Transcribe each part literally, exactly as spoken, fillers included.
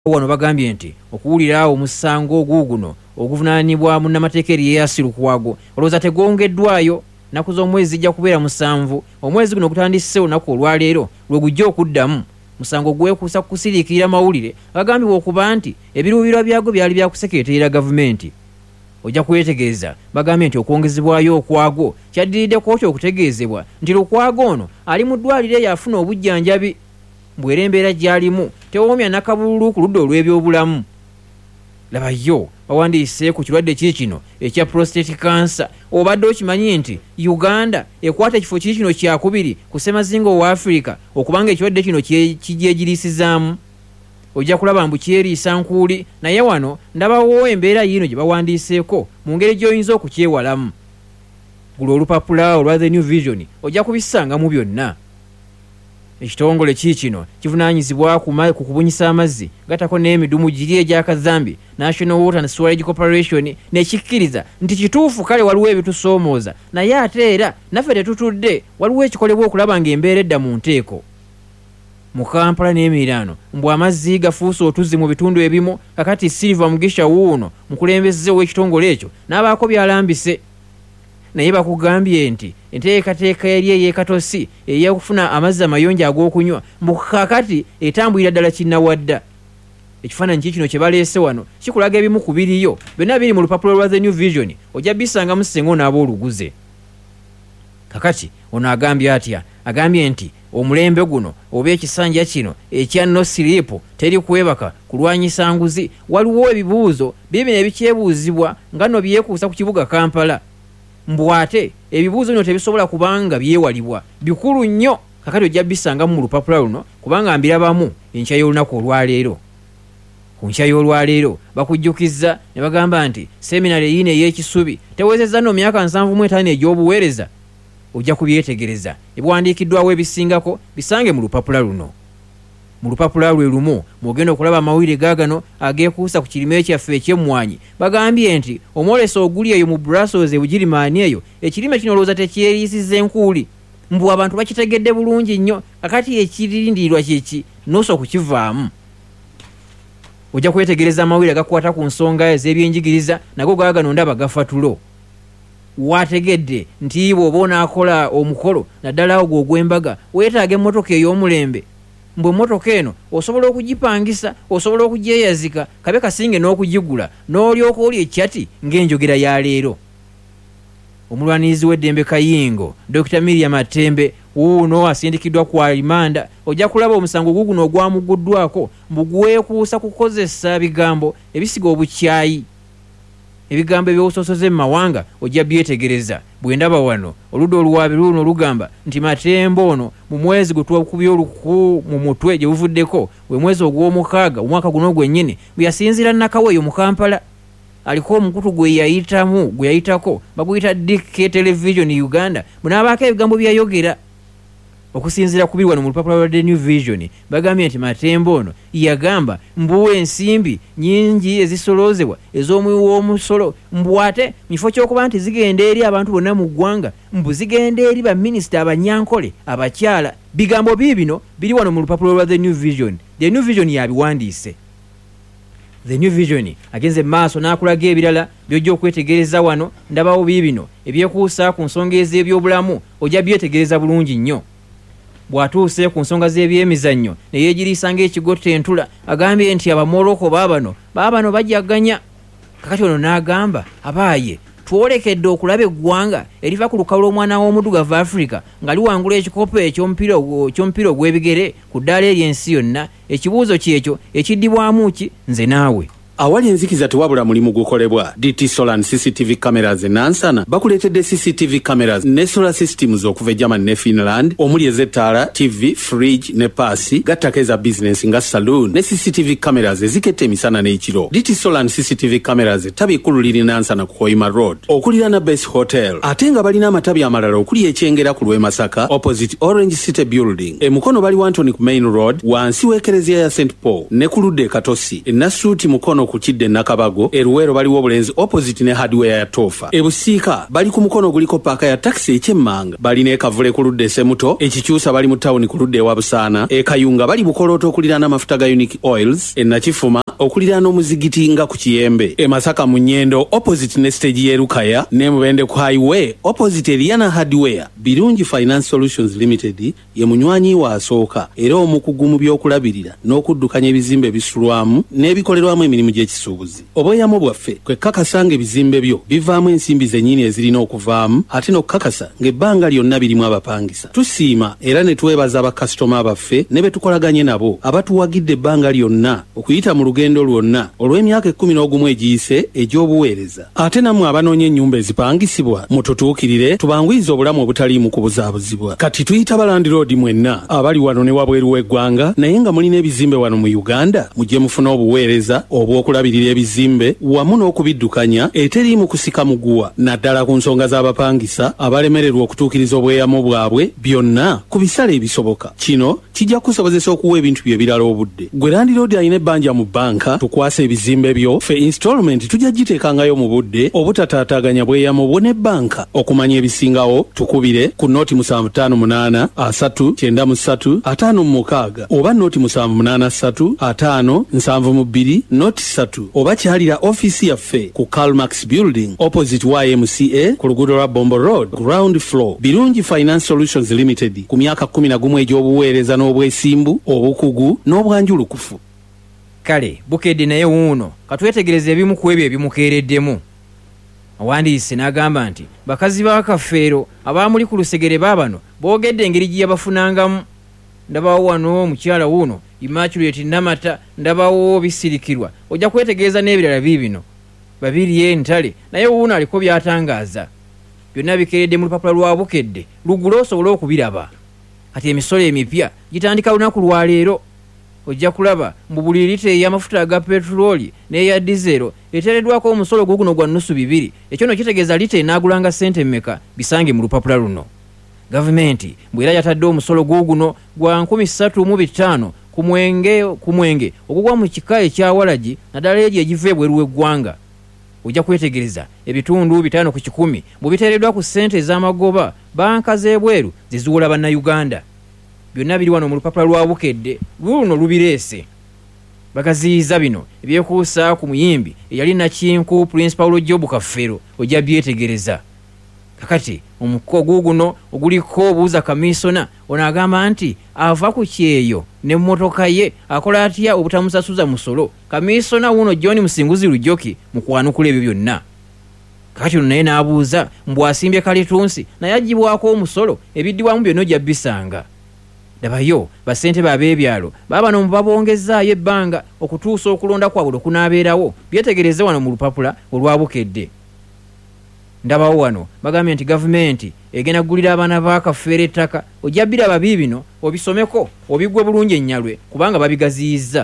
wano bagambye nti okuwulira omusango oguguno oguvunaanibwa munnamateeka eri eyasirukuwago olowooza tegwongeddwayo nnaku z'omwezi zijja kubeera musanvu omwezi guno ogutandise olunaku olwaleero lwe gujja okuddamu musango gwekuusa kusiriikirira mawulire bagambibwa okuba nti ebiruubirwa byago byali byakusekeeterera gavumenti ojja kwetegereza bagambye nti okwongezebwayo okwago kyaddiridde kooti okutegeezebwa nti lukwago ono ali mu ddwaliro yafuna obujjanjabi mbwera embeera gy'alimu tewoomya nakabululu ku ludda olw'ebyobulamu labayo bawandiise ku kirwadde kiri kino ekya prostate cancer obadde okimanyi nti Uganda ekwata ekifo kiri kino kyakubiri ku ssemazinga owa Africa okubanga ekirwadde kino kigyegiriisizaamu ojja kulaba mbu kyeriisa nkuuli naye wano ndabawo embeera yino gye bawandiiseeko mu ngeri gy'oyinza okukyewalamu gula olupapula olwa The New Vision ojja kubisangamu byonna. Ekitongole kiri kino kivunaanyizibwa ku kubunyisa amazzi gatako n'emidumu giri egy'akazambi National Water and Sewerage Corporation nekikkiriza nti kituufu kale waliwo ebitusoomooza naye ate era naffe tetutudde waliwo ekikolebwa okulaba ng'embeera edda mu nteeko. Mu Kampala n'emiriraano mbu amazzi gafuuse otuzzi mu bitundu ebimu kakati Silver Mugisha wuuno mukulembeze w'ekitongole ekyo n'abaako byalambise naye bakugambye nti enteekateeka yali ey'ekatosi ey'okufuna amazzi amayonjo ag'okunywa mbu kakati etambulira ddala kinnawadda. Ekifaananyi kikino kye baleese wano kikulaga ebimu ku biriyo byonna biri mu lupapula lwa The New Vision ojja bisangamu singa onaaba oluguze. Kakati ono agambye atya agambye nti omulembe guno oba ekisanja kino ekya no sleep teri kwebaka kulwanyisa nguzi waliwo ebibuuzo bibino ebikyebuuzibwa nga no byekuusa ku kibuga Kampala mbu ate ebibuuzo bino tebisobola kubanga byewalibwa bikulu nnyo kakati ojja bisangamu mu lupapula luno kubanga mbirabamu enkya y'olunaku olwaleero. Ku nkya y'olwaleero bakujjukizza ne bagamba nti seminari yino ey'ekisubi tewezezza no myaka nsanvu mu etaano egy'obuweereza ojja kubyetegereza ebiwandiikiddwawo ebisingako bisange mu lupapula luno. Mu lupapula lwe lumu mwogenda okulaba amawulire gaagano ageekuusa ku kirime kyaffe eky'emmwanyi bagambye nti omwoleso oguli eyo mu Brussels ebugirimaani eyo ekirime kino olowooza tekyeriisiza enkuuli mbu abantu bakitegedde bulungi nnyo kakati ekirindiirwa kyeki noosa okukivaamu. Ojja kwetegereza amawulire agakwata ku nsonga ez'ebyenjigiriza nago gaagano ndaba gafa tulo. Wategedde nti bw'oba onaakola omukolo naddala ogwo ogw'embaga weetaaga emmotoka ey'omulembe mbu emmotoka eno osobola okugipangisa osobola okugyeyazika kabe kasinge n'okugigula n'olyoka oli ekyati ng'enjogera ya leero. Omulwanizi w'eddembe Kayingo Dokita Miriam Atembe wuuno asindikiddwa ku alimanda ojja kulaba omusango guguno ogwamuguddwako mbu gwekuusa kukozesa bigambo ebisiga obukyayi. Ebigambo eby'obusosoze mu mawanga ojja byetegereza bwe ndaba wano oludda oluwaabi luno lugamba nti Matembo ono mu mwezi gwe twakubye oluku mu mutwe gye buvuddeko we mwezi ogw'omukaaga omwaka guno gwennyini bwe yasinziira Nakaweeyo mu Kampala aliko omukutu gwe yayitamu gwe yayitako baguyita D K Television Uganda bunaabaako ebigambo byayogera. Okusinziira ku biri wano mu lupapula lwa The New Vision bagambye nti Matembo ono yagamba mbu ensimbi nnyingi ezisoloozebwa ez'omuwi w'omusolo mbu ate mu kifo ky'okuba nti zigenda eri abantu bonna mu ggwanga mbu zigenda eri baminisita abanyankole abakyala. Bigambo biibino biri wano mu lupapula lwa The New Vision. The New Vision yabiwandiise. The New Vision agenze maaso n'akulaga ebirala by'ojja okwetegereza wano ndabawo biibino ebyekuusa ku nsonga ez'ebyobulamu ojja byetegereza bulungi nnyo. Bw'atuuse ku nsonga z'ebyemizannyo ne yeegiriisa ng'ekigotta entula agambye nti abamoroko baabano baabano bajjaganya. Kakati ono n'agamba abaaye twolekedde okulaba eggwanga eriva ku lukalu lw'omwana w'omuddugavu Africa nga liwangula ekikopo eky'omupiira ogw'ebigere ku ddaala ery'ensi yonna. Ekibuuzo kyekyo ekiddibwamu ki nze naawe. Awali enzikiza tewabula mulimu gukolebwa. D T Solar C C T V cameras enansana bakuleetedde C C T V cameras ne solar systems okuva e Germany ne Finland omuli ez'ettaala, T V, fridge ne paasi gattako eza business nga saloon ne C C T V cameras eziketta emisana n'ekiro. D T Solar C C T V cameras ettabi ekkulu liri Nansana ku Hoima Road okuliraana Base Hotel ate nga balina amatabi amalala okuli ekyengera ku lw'e Masaka opposite Orange City Building. Emukono bali Wantoni ku Main Road wansi w'ekereziya ya Saint Paul ne ku ludda e Katosi. E Nasuuti mukono ku Kidde Nakabago, e Luweero baliwo obulenzi opposite ne hardware ya Tofa. E Busiika bali ku mukono guliko paaka ya taxi ekyemmanga, balina e Kavule ku ludda Semuto, e Kikyusa bali mu tawuni ku ludda ewa Busaana, e Kayunga bali Bukolooto okuliraana amafuta ga Unique Oils, e Nakifuma okuliraana omuzigiti nga ku Kiyembe, e Masaka mu Nnyendo opposite ne stage y'e Lukaya, ne Mubende ku highway opposite Eliana Hardware. Birungi Finance Solutions Limited ye munywanyi wa asooka era omukugu mu by'okulabirira n'okuddukanya ebizimbe ebisulwamu n'ebikolerwamu emirimu gy'ekisuubuzi. Obweyamo bwaffe kwe kakasa ng'ebizimbe byo bivaamu ensimbi zennyini ezirina okuvaamu ate n'okukakasa ng'ebbanga lyonna birimu abapangisa. Tusiima era ne twebaza bakasitoma baffe ne be tukolaganye nabo abatuwagidde ebbanga lyonna okuyita mu lugendo lwonna olw'emyaka ekkumi n'ogumu egiyise egy'obuweereza. Ate nammwe abanoonya ennyumba ezipangisibwa mututuukirire tubangwiza obulamu obutaliimu kubuzaabuzibwa. Kati tuyita balandiroodi mwenna abali wano ne wabweru w'eggwanga naye nga mulina ebizimbe wano mu Uganda mujje mufune obuweereza obw'okulabirira ebizimbe wamu n'okubiddukanya eteriimu kusika muguwa naddala ku nsonga z'abapangisa abalemererwa okutuukiriza obweyamo bwabwe byonna ku bisale ebisoboka. Kino kijja kusobozesa okuwa ebintu bye birala obudde. Gwe landiroodi alina ebbanja mu bbanka tukwasa ebizimbe byo ffe installment tujja giteekangayo mu budde obutataataganya bweyamo bwo ne bbanka. Okumanya ebisingawo tukubire ku nooti musanvu ttaano munaana asatu kyenda mu ssatu ataano mu mukaaga oba nooti musanvu munaana ssatu ataano nsanvu mu bbiri nooti ssatu oba kyalira ofiisi yaffe ku Calmax Building opposite Y M C A ku luguudo lwa Bombo Road ground floor. Birungi Finance Solutions Limited ku myaka kkumi na gumu egy'obuweereza n'obwesimbu obukugu n'obwanjulukufu. Kale Bukedde naye wuuno katwetegereza ebimu ku ebyo ebimukeereddemu. Awandiise n'agamba nti bakazi ba Kafeero abaamuli ku lusegere baabano boogedde engeri gye yabafunangamu. Ndabawo wano omukyala wuuno Immaculate Namata, ndabawo bisirikirwa. Ojja kwetegereza n'ebirala biibino babiri entale naye wuuno aliko byatangaaza. Byonna bikeeredde mu lupapula lwa Bukedde lugula osobola okubiraba. Kati emisolo emipya gitandika lunaku lwa leero. Ojja kulaba mbu buli lita ey'amafuta aga petroli n'eya dizero eteereddwako omusolo guguno gwa nnusu bibiri. Ekyo no kitegeeza lita enaagulanga ssente mmeka bisange mu lupapula luno. Gavumenti bw'era yatadde omusolo guguno gwa nkumi ssatu mu bitaano ku mwenge ku mwenge ogugwa mu kika ekya Walagi naddala egyo egiva ebweru w'eggwanga. Ojja kwetegereza ebitundu bitaano ku kikumi bwe biteereddwa ku ssente ez'amagoba banka z'ebweru zizuula bannayuganda. Byonna biri wano mu lupapula lwa Bukedde luno lubireese. Bagaziyiza bino ebyekuusa ku muyimbi eyali Nakinku Prince Paulo Job Kafeero ojja byetegereza. Kakati omuko guguno oguliko obuuza kamisona ono agamba nti ava ku kyeyo ne mmotoka ye akola atya obutamusasuza musolo. Kamisona wuno John Musinguzi Lujoki mu kwanukula ebyo byonna. Kakati ono naye n'abuuza mbu asimbye kalitunsi naye agibwako omusolo ebiddiwamu byonna ojja bisanga. Dabayo basente b'abeebyalo baabano mubabongezaayo ebbanga okutuusa okulonda kwabwe okunaabeerawo byetegereze wano mu lupapula olwa Bukedde. Ndabawo wano bagambye nti gavumenti egenda kugulira abaana ba Kafeero ettaka. Ojja biraba biibino obisomeko obigwe bulungi ennyalwe kubanga babigaziyizza.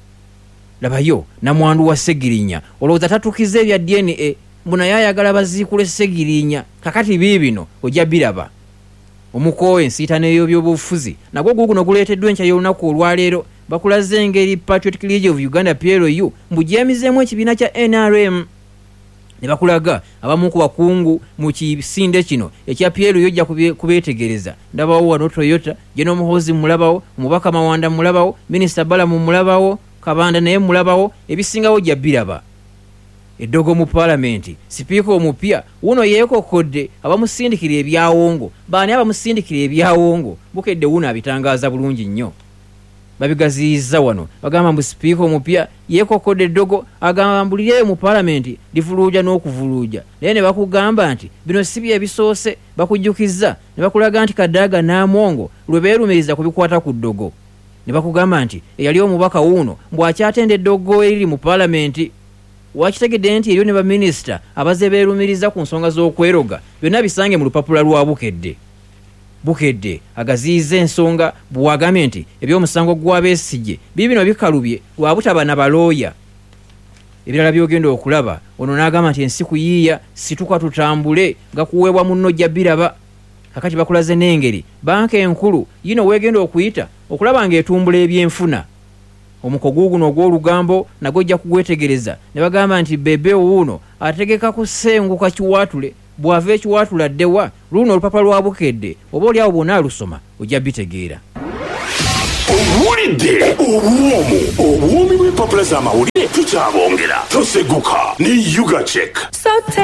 Labayo namwandu wa Segirinya olowooza tatukiza ebya D N A mbu naye ayagala baziikule Segirinya. Kakati biibino ojja biraba. Omuko ensiitano ey'ebyobufuzi nagwo guguno guleeteddwa enkya y'olunaku olwaleero bakulaze engeri Patriotic League of Uganda P L U mbu gyemizeemu ekibiina kya N R M. Ne bakulaga abamu ku bakungu mu kisinde kino ekya P L U ojja kubeetegereza. Ndabawo wano Toyota, General Muhoozi mulabawo, Omubaka Mawanda mulabawo, Minisita Balamu mulabawo, Kabanda naye mulabawo, ebisingawo ojja biraba. Eddogo mu Parliament, sipiika omupya wuno yeekokkodde abamusindikira ebyawongo. Baani abamusindikira ebyawongo? Bukedde wuno abitangaaza bulungi nnyo. Babigaziyizza wano bagamba mbu sipiika omupya yeekokkodde eddogo agamba mbulire mu Parliament livuluuja n'okuvuluuja. Naye ne bakugamba nti bino si bye bisoose bakujjukizza ne bakulaga nti Kadaga n'Amongo lwe beerumiriza kubikwata ku ddogo. Ne bakugamba nti eyali omubaka wuno mbw akyatenda eddogo eriri mu Parliament. Wakitegedde nti eriyo ne baminisita abaze beerumiriza ku nsonga z'okweroga byonna bisange mu lupapula lwa Bukedde. Bukedde agaziyiza ensonga bw'agambye nti eby'omusango gwa Besigye biibino bikalubye lwa butaba na balooya. Ebirala byogenda okulaba ono n'agamba nti ensi kuyiiya situka tutambule gakuweebwa munno ojja biraba. Kakati bakulaze n'engeri banka enkulu yino weegenda okuyita okulaba ng'etumbula ebyenfuna. omukogu guno ogw'olugambo nagwo ojja kugwetegereza ne bagamba nti bebe wuuno ategeka kusenguka kiwaatule bw'ava ekiwaatule addewa luno olupapa lwa bukedde oba oli awo bwonna alusoma ojja bitegeera. Owulidde obwomu obwomi bw'empapula z'amawulire tukyabongera toseguka ne Yuga Check.